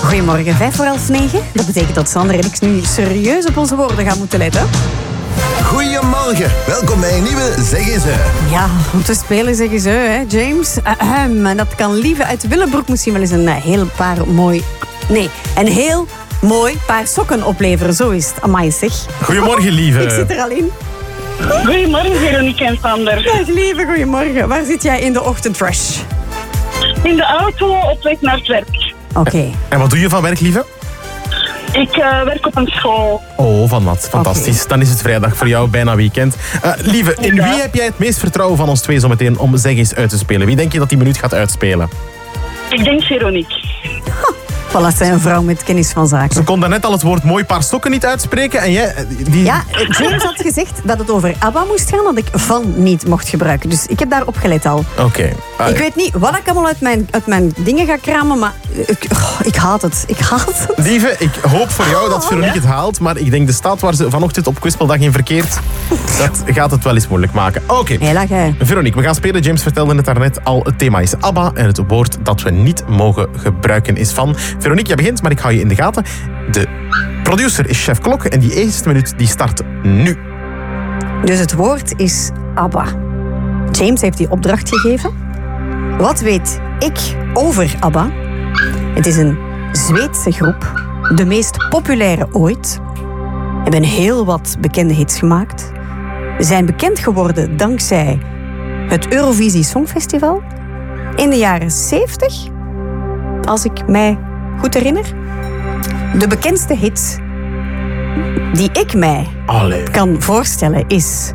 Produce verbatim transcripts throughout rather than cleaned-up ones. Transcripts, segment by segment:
Goedemorgen, vijf voor half negen. Dat betekent dat Sander en ik nu serieus op onze woorden gaan moeten letten. Goedemorgen, welkom bij een nieuwe Zeg eens Hè. Ja, om te spelen zeggen ze, hè, James. Ahem. En dat kan Lieve uit Willebroek misschien wel eens een heel paar mooi... Nee, een heel mooi paar sokken opleveren. Zo is het. Amai zeg. Goedemorgen, Lieve. Ik zit er al in. Goedemorgen, Veronique en Sander. Dag Lieve, goedemorgen. Waar zit jij in de ochtendrush? In de auto op weg naar het werk. Oké. Okay. En wat doe je van werk, Lieve? Ik uh, werk op een school. Oh, van wat. Fantastisch. Okay. Dan is het vrijdag voor jou, bijna weekend. Uh, Lieve, in ja. wie heb jij het meest vertrouwen van ons twee zometeen om Zeg eens uit te spelen? Wie denk je dat die minuut gaat uitspelen? Ik denk Veronique. Voilà, zij een vrouw met kennis van zaken. Ze kon daarnet al het woord mooi paar sokken niet uitspreken en jij... Die... Ja, James had gezegd dat het over ABBA moest gaan, dat ik van niet mocht gebruiken. Dus ik heb daarop gelet al. Oké. Okay. Ah, ik weet niet wat ik allemaal uit mijn, uit mijn dingen ga kramen, maar ik, oh, ik haat het. Ik haat het. Lieve, ik hoop voor jou dat Veronique het haalt, maar ik denk de staat waar ze vanochtend op Kwispeldag in verkeert, dat gaat het wel eens moeilijk maken. Oké. Okay. Veronique, we gaan spelen. James vertelde het daarnet al. Het thema is ABBA en het woord dat we niet mogen gebruiken is van... Veronique, jij begint, maar ik hou je in de gaten. De producer is Chef Klok en die eerste minuut die start nu. Dus het woord is ABBA. James heeft die opdracht gegeven. Wat weet ik over ABBA? Het is een Zweedse groep, de meest populaire ooit. Hebben heel wat bekende hits gemaakt. Zijn bekend geworden dankzij het Eurovisie Songfestival in de jaren zeventig, als ik mij goed herinner. De bekendste hit die ik mij Allee. kan voorstellen is...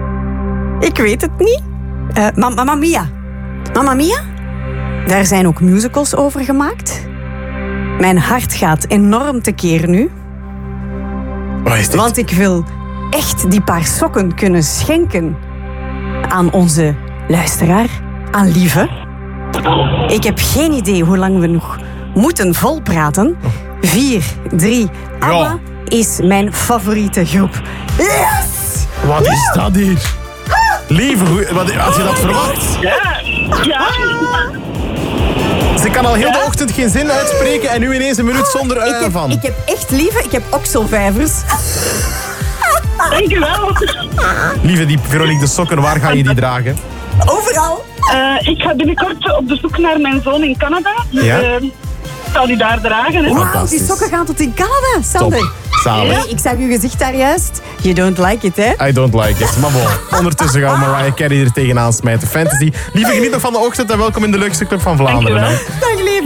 Ik weet het niet. Uh, Mamma Mia. Mamma Mia? Daar zijn ook musicals over gemaakt. Mijn hart gaat enorm tekeer nu. Wat is dit? Want ik wil echt die paar sokken kunnen schenken aan onze luisteraar, aan Lieve. Ik heb geen idee hoe lang we nog moeten volpraten. Vier, drie, ABBA ja. is mijn favoriete groep. Yes! Wat is dat hier? Lieve, wat, had je dat verwacht? Ja, ja. Ze kan al heel de ochtend geen zin uitspreken en nu ineens een minuut zonder ui ik heb, van. Ik heb echt Lieve, ik heb okselvijvers. Dankjewel. Lieve, die Veronique de sokken, waar ga je die dragen? Overal. Uh, ik ga binnenkort op de zoek naar mijn zoon in Canada. Dus, ja? uh, ik zal die daar dragen. Wauw, die sokken gaan tot in Canada, Sander. Top. Zalig. Hey, ik zag uw gezicht daar juist. You don't like it, hè? I don't like it. Maar bon, ondertussen gaan we Mariah Carey er tegenaan smijten. Fantasy. Lieve, geniet nog van de ochtend en welkom in de leukste club van Vlaanderen. Dag, lieve.